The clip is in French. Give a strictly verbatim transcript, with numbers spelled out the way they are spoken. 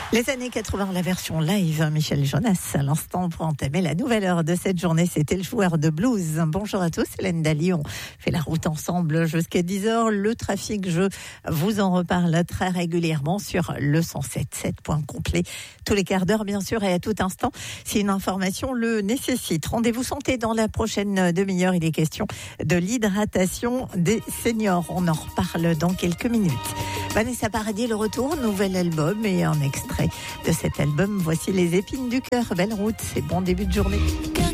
Les années quatre-vingts, la version live, Michel Jonas à l'instant pour entamer la nouvelle heure de cette journée. C'était le joueur de blues. Bonjour à tous, Hélène Daly, on fait la route ensemble jusqu'à dix heures. Le trafic, je vous en reparle très régulièrement sur le cent sept sept point complet. Tous les quarts d'heure, bien sûr, et à tout instant, si une information le nécessite. Rendez-vous santé dans la prochaine demi-heure. Il est question de l'hydratation des seniors. On en reparle dans quelques minutes. Vanessa Paradis, le retour, nouvel album et un extrait de cet album. Voici Les épines du cœur. Belle route et bon début de journée.